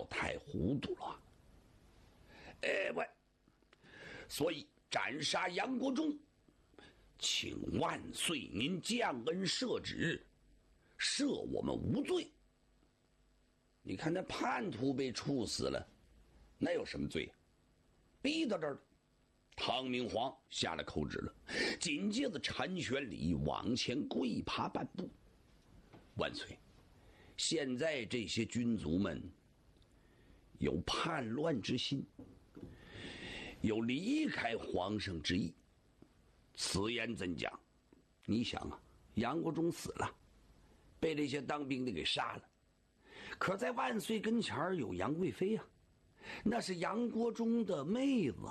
太糊涂了。喂，所以斩杀杨国忠，请万岁您降恩赦旨，赦我们无罪。你看那叛徒被处死了，那有什么罪？逼到这儿了。唐明皇下了口旨了，紧接着陈玄礼往前跪爬半步。万岁，现在这些军卒们有叛乱之心，有离开皇上之意。此言怎讲？你想啊，杨国忠死了，被这些当兵的给杀了，可在万岁跟前有杨贵妃啊，那是杨国忠的妹子。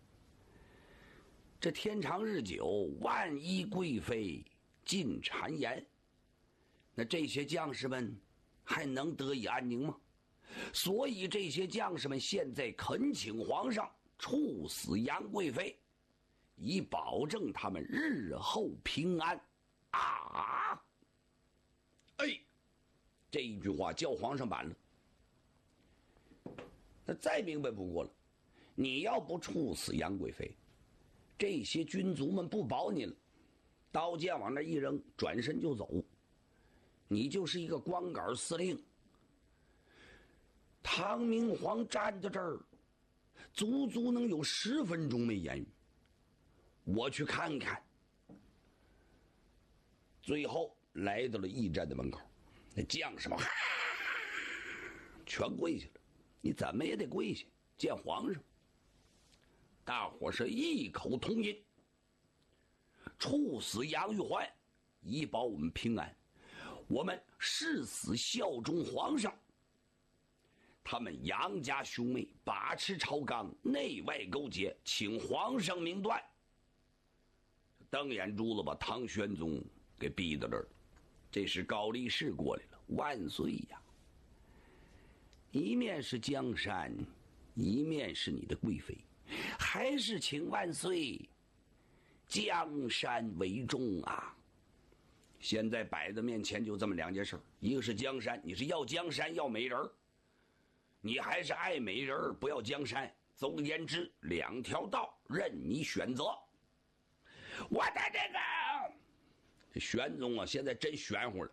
这天长日久，万一贵妃进谗言，那这些将士们还能得以安宁吗？所以这些将士们现在恳请皇上处死杨贵妃，以保证他们日后平安。啊！哎，这一句话叫皇上板了。那再明白不过了，你要不处死杨贵妃，这些军卒们不保你了，刀剑往那一扔，转身就走，你就是一个光杆司令。唐明皇站在这儿，足足能有10分钟没言语。我去看看。最后来到了驿站的门口，那将士们全跪下了，你怎么也得跪下见皇上。大伙是异口同音，处死杨玉环，以保我们平安。我们誓死效忠皇上。他们杨家兄妹把持朝纲，内外勾结，请皇上明断。瞪眼珠子把唐玄宗给逼到这儿。这时高力士过来了，万岁呀！一面是江山，一面是你的贵妃，还是请万岁江山为重啊！现在摆在面前就这么2件事，一个是江山，你是要江山要美人，你还是爱美人不要江山。总而言之，2条道任你选择。我的这玄宗啊，现在真玄乎了。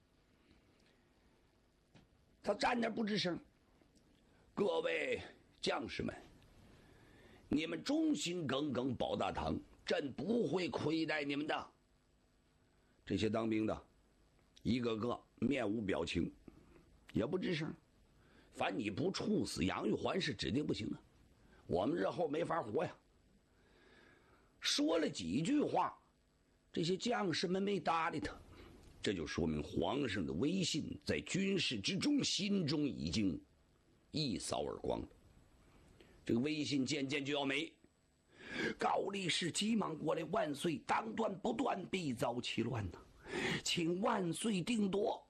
他站那不吱声。各位将士们，你们忠心耿耿保大唐，朕不会亏待你们的。这些当兵的一个个面无表情，也不吱声。反你不处死杨玉环是指定不行啊，我们日后没法活呀。说了几句话，这些将士们没搭理他，这就说明皇上的威信在军事之中心中已经一扫而光了。这个威信渐渐就要没。高力士急忙过来，万岁，当断不断，必遭其乱呐，请万岁定夺。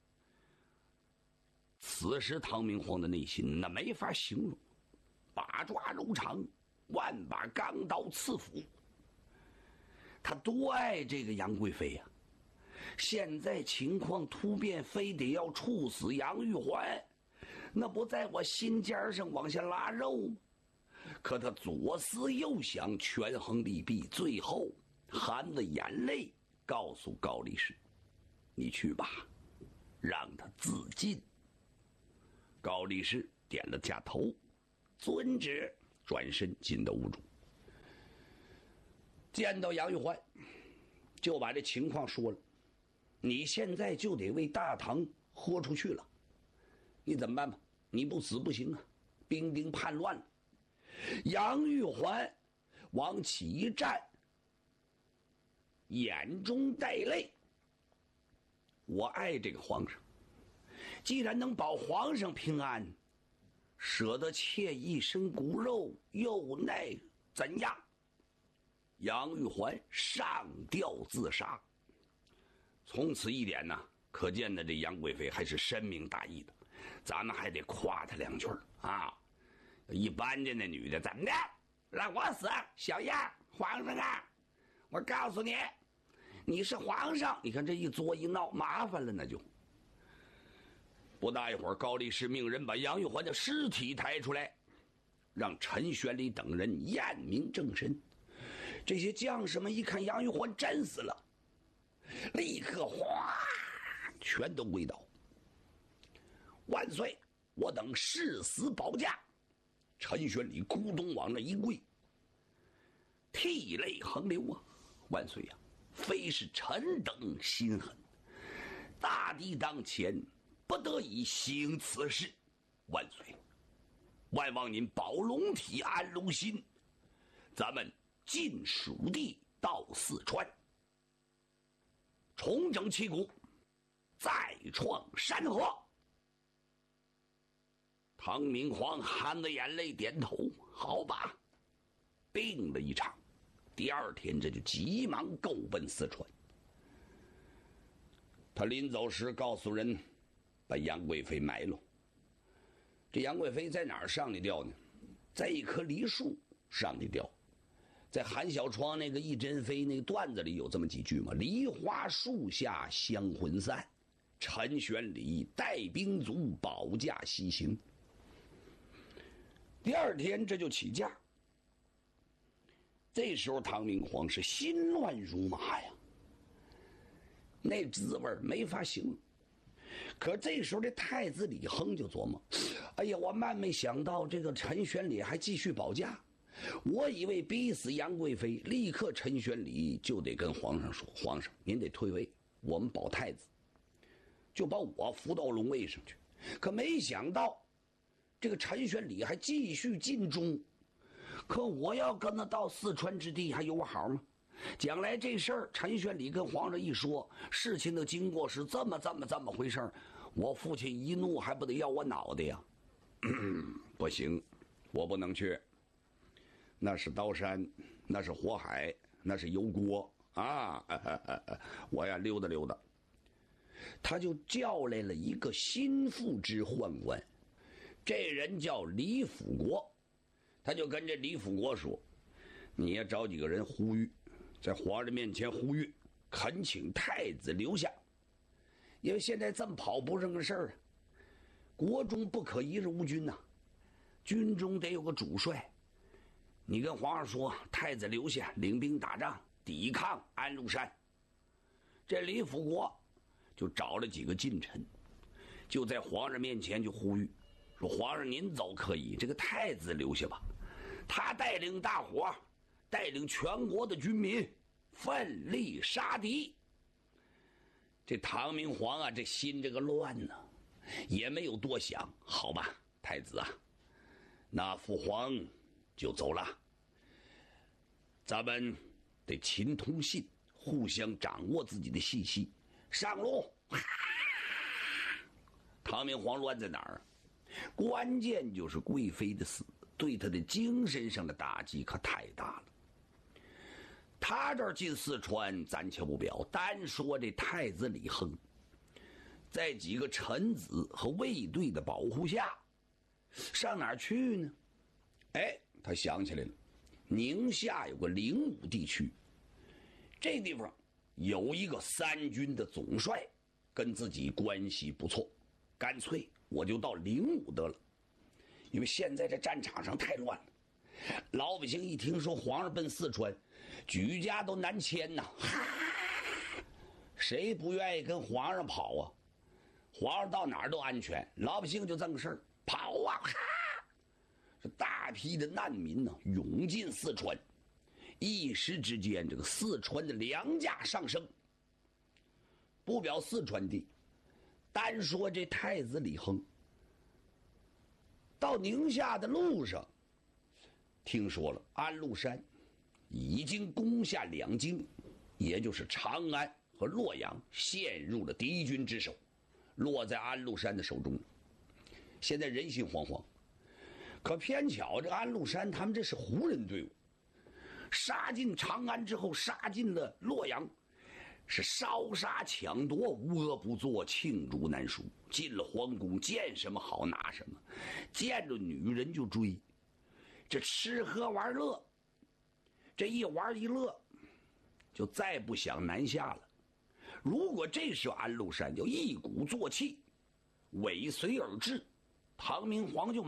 此时唐明皇的内心那没法形容，把抓柔肠，万把钢刀刺腹。他多爱这个杨贵妃呀，现在情况突变，非得要处死杨玉环，那不在我心尖上往下拉肉吗？可他左思右想，权衡利弊，最后含着眼泪告诉高力士：你去吧，让他自尽。高力士点了下头，遵旨，转身进到屋中。见到杨玉环，就把这情况说了。你现在就得为大唐豁出去了，你怎么办吧？你不死不行啊！兵丁叛乱了。杨玉环往起一站，眼中带泪。我爱这个皇上，既然能保皇上平安，舍得妾一身骨肉，又奈怎样？杨玉环上吊自杀。从此一点呢，可见的这杨贵妃还是深明大义的，咱们还得夸她2句啊。一般的那女的怎么的，让我死，小样，皇上啊，我告诉你，你是皇上，你看这一作一闹麻烦了，那就不大一会儿，高力士命人把杨玉环的尸体抬出来，让陈玄礼等人验明正身。这些将士们一看杨玉环真死了，立刻哗，全都跪倒。万岁！我等誓死保驾。陈玄礼咕咚往那一跪，涕泪横流啊！万岁呀、非是臣等心狠，大敌当前，不得已行此事。万岁！万望您保龙体安龙心，咱们进蜀地到四川，重整旗鼓，再创山河。唐明皇含着眼泪点头，好吧，病了一场。第二天这就急忙够奔四川。他临走时告诉人，把杨贵妃埋了。这杨贵妃在哪儿上的吊呢？在一棵梨树上的吊。在韩小窗那个一针飞那个段子里有这么几句嘛：梨花树下香魂散，陈玄礼带兵卒保驾西行。第二天这就起驾。这时候唐明皇是心乱如麻呀，那滋味没法形容。可这时候这太子李亨就琢磨：哎呀，我万没想到这个陈玄礼还继续保驾。我以为逼死杨贵妃，立刻陈玄礼就得跟皇上说：皇上您得退位，我们保太子，就把我扶到龙位上去。可没想到这个陈玄礼还继续尽忠。可我要跟他到四川之地还有我好吗？将来这事儿陈玄礼跟皇上一说，事情的经过是这么回事，我父亲一怒还不得要我脑袋呀？不行，我不能去。那是刀山，那是火海，那是油锅啊！我呀溜达溜达。他就叫来了一个心腹之宦官，这人叫李辅国。他就跟这李辅国说：你也找几个人呼吁，在皇上面前呼吁，恳请太子留下。因为现在这么跑不是个事儿啊，国中不可一日无君呐，军中得有个主帅。你跟皇上说，太子留下，领兵打仗，抵抗安禄山。这李辅国就找了几个近臣，就在皇上面前就呼吁，说皇上您走可以，这个太子留下吧，他带领大伙，带领全国的军民奋力杀敌。这唐明皇啊，这心这个乱呢，也没有多想，好吧，太子啊，那父皇就走了，咱们得勤通信，互相掌握自己的信息，上路。唐明皇乱在哪儿？关键就是贵妃的死对他的精神上的打击可太大了。他这儿进四川暂且不表，单说这太子李亨，在几个臣子和卫队的保护下，上哪儿去呢？哎，他想起来了，宁夏有个灵武地区，这地方有一个三军的总帅，跟自己关系不错，干脆我就到灵武得了。因为现在这战场上太乱了，老百姓一听说皇上奔四川，举家都南迁呐，谁不愿意跟皇上跑啊？皇上到哪儿都安全，老百姓就这个事儿，跑啊！这大批的难民呢，涌进四川，一时之间，这个四川的粮价上升。不表四川地，单说这太子李亨，到宁夏的路上，听说了安禄山已经攻下两京，也就是长安和洛阳，陷入了敌军之手，落在安禄山的手中。现在人心惶惶。可偏巧这安禄山他们这是胡人队伍，杀进长安之后，杀进了洛阳，是烧杀抢夺，无恶不作，罄竹难书。进了皇宫，见什么好拿什么，见着女人就追，这吃喝玩乐，这一玩一乐，就再不想南下了。如果这时候安禄山就一鼓作气， 尾随而至。唐明皇就